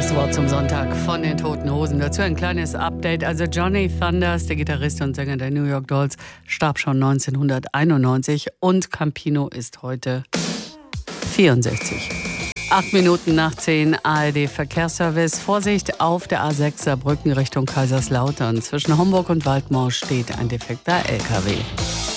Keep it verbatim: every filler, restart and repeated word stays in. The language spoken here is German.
letzte Wort zum Sonntag von den Toten Hosen. Dazu ein kleines Update. Also Johnny Thunders, der Gitarrist und Sänger der New York Dolls, starb schon neunzehnhunderteinundneunzig und Campino ist heute vierundsechzig. Acht Minuten nach zehn, A R D-Verkehrsservice. Vorsicht auf der A sechs Saarbrücken Richtung Kaiserslautern. Zwischen Homburg und Waldmau steht ein defekter L K W.